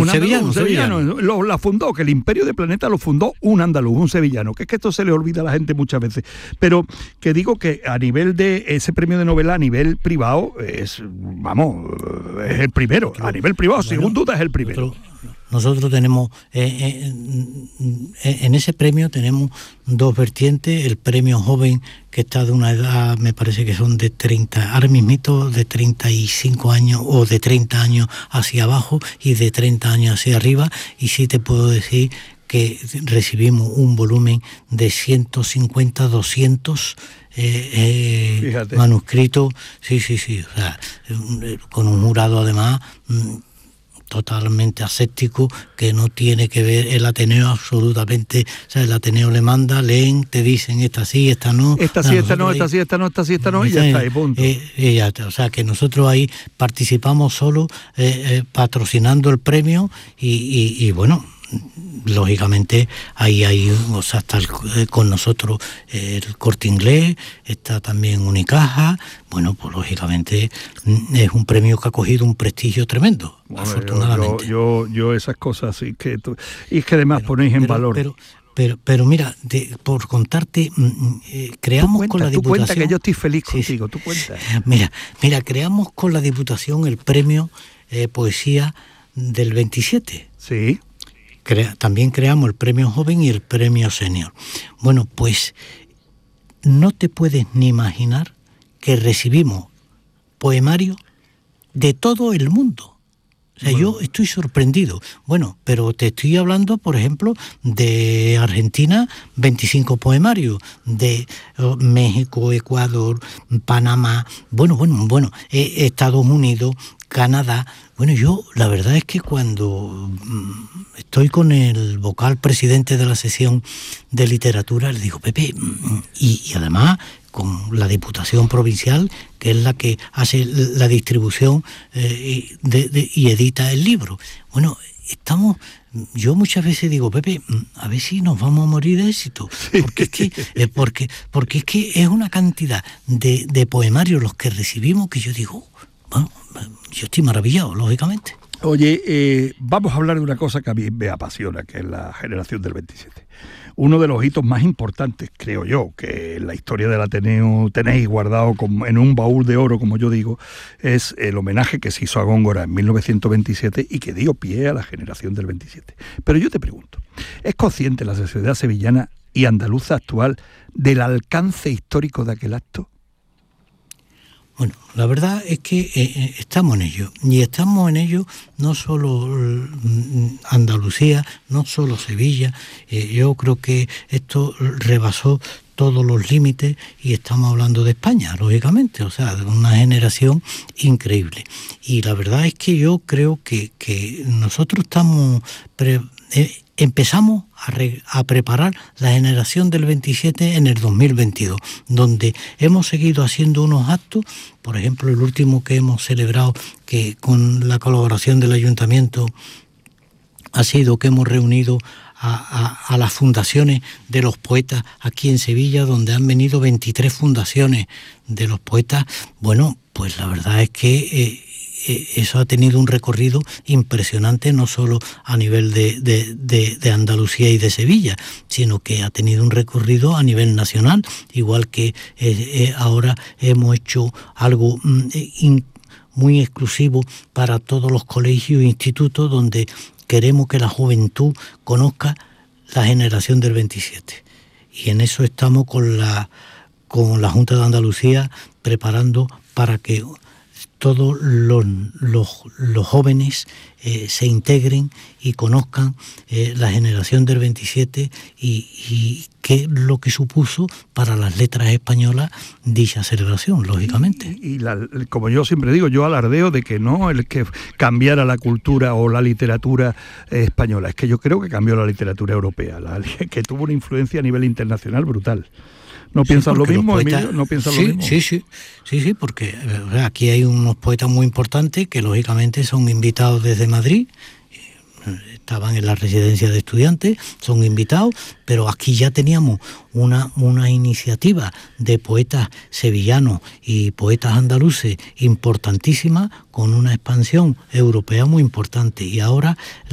Un sevillano. La fundó, que el Imperio de Planeta lo fundó un andaluz, un sevillano, que es que esto se le olvida a la gente muchas veces. Pero que digo que a nivel de ese premio de novela, a nivel privado, es el primero. A nivel privado, sin duda, es el primero. Nosotros tenemos, en ese premio tenemos dos vertientes: el premio joven, que está de una edad, me parece que son de 30, ahora mismito de 35 años o de 30 años hacia abajo y de 30 años hacia arriba, y sí te puedo decir que recibimos un volumen de 150, 200 manuscritos, sí, o sea, con un jurado además totalmente aséptico, que no tiene que ver el Ateneo absolutamente. O sea, el Ateneo le manda, leen, te dicen esta sí, esta no. Esta sí, esta no, esta sí, esta no, esta sí, esta no, y ya está, y punto. O sea, que nosotros ahí participamos solo patrocinando el premio y bueno, lógicamente ahí hay, o sea, está con nosotros el Corte Inglés, está también Unicaja. Bueno, pues lógicamente es un premio que ha cogido un prestigio tremendo, bueno, afortunadamente. Yo esas cosas sí que y es que además ponéis en valor. Pero mira, por contarte, creamos con la Diputación... Tú cuenta que yo estoy feliz contigo, tú cuenta. Mira, creamos con la Diputación el premio Poesía del 27. Sí. También creamos el premio joven y el premio senior. Bueno, pues no te puedes ni imaginar que recibimos poemarios de todo el mundo. O sea, yo estoy sorprendido. Bueno, pero te estoy hablando, por ejemplo, de Argentina, 25 poemarios, de México, Ecuador, Panamá, bueno, Estados Unidos, Canadá. Bueno, yo la verdad es que cuando estoy con el vocal presidente de la sesión de literatura, le digo, Pepe, y además con la Diputación Provincial, que es la que hace la distribución y edita el libro. Bueno, yo muchas veces digo, Pepe, a ver si nos vamos a morir de éxito, porque es que porque es que es una cantidad de poemarios los que recibimos que yo digo, bueno, yo estoy maravillado, lógicamente. Oye, vamos a hablar de una cosa que a mí me apasiona, que es la generación del 27. Uno de los hitos más importantes, creo yo, que en la historia del Ateneo tenéis guardado en un baúl de oro, como yo digo, es el homenaje que se hizo a Góngora en 1927 y que dio pie a la generación del 27. Pero yo te pregunto, ¿es consciente la sociedad sevillana y andaluza actual del alcance histórico de aquel acto? Bueno, la verdad es que estamos en ello, y estamos en ello no solo Andalucía, no solo Sevilla. Yo creo que esto rebasó todos los límites y estamos hablando de España, lógicamente, o sea, de una generación increíble. Y la verdad es que yo creo que nosotros estamos... empezamos a preparar la generación del 27 en el 2022, donde hemos seguido haciendo unos actos, por ejemplo, el último que hemos celebrado, que con la colaboración del Ayuntamiento ha sido que hemos reunido a las fundaciones de los poetas aquí en Sevilla, donde han venido 23 fundaciones de los poetas. Bueno, pues la verdad es que eso ha tenido un recorrido impresionante, no solo a nivel de Andalucía y de Sevilla, sino que ha tenido un recorrido a nivel nacional, igual que ahora hemos hecho algo muy exclusivo para todos los colegios e institutos, donde queremos que la juventud conozca la generación del 27. Y en eso estamos con la Junta de Andalucía preparando para que todos los jóvenes se integren y conozcan la generación del 27 y qué es lo que supuso para las letras españolas dicha celebración, lógicamente. Y como yo siempre digo, yo alardeo de que no el que cambiara la cultura o la literatura española, es que yo creo que cambió la literatura europea, que tuvo una influencia a nivel internacional brutal. ¿No piensas lo mismo, poetas, Emilio? ¿No piensas lo mismo? Sí, porque aquí hay unos poetas muy importantes que lógicamente son invitados desde Madrid, estaban en la residencia de estudiantes, son invitados, pero aquí ya teníamos una iniciativa de poetas sevillanos y poetas andaluces importantísima, con una expansión europea muy importante, y ahora